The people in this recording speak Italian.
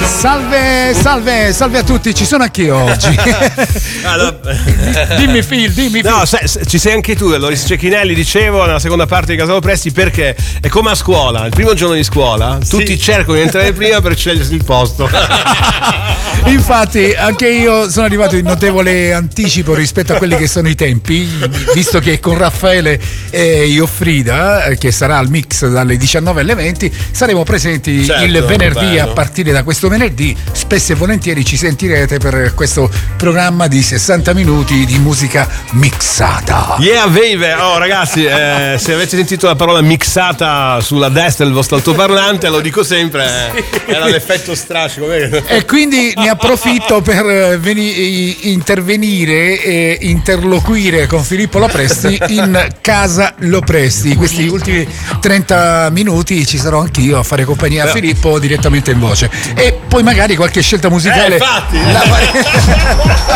Salve a tutti, ci sono anch'io oggi. Dimmi Phil. No, ci sei anche tu, Loris Cecchinelli, dicevo nella seconda parte di Casalo Presti, perché è come a scuola, il primo giorno di scuola, tutti cercano di entrare prima per scegliersi il posto. Infatti anche io sono arrivato in notevole anticipo rispetto a quelli che sono i tempi, visto che con Raffaele e io Frida, che sarà al mix dalle 19 alle 20, saremo presenti il venerdì. A partire da questo venerdì spesso e volentieri ci sentirete per questo programma di 60 minuti di musica mixata. Yeah, baby! Oh ragazzi, se avete sentito la parola mixata sulla destra del vostro altoparlante, lo dico sempre, era l'effetto strascico. E quindi ne approfitto per intervenire e interloquire con Filippo Lopresti in Casa Lopresti. Questi ultimi 30 minuti ci sarò anch'io a fare compagnia a Filippo direttamente in voce, e poi magari qualche scelta musicale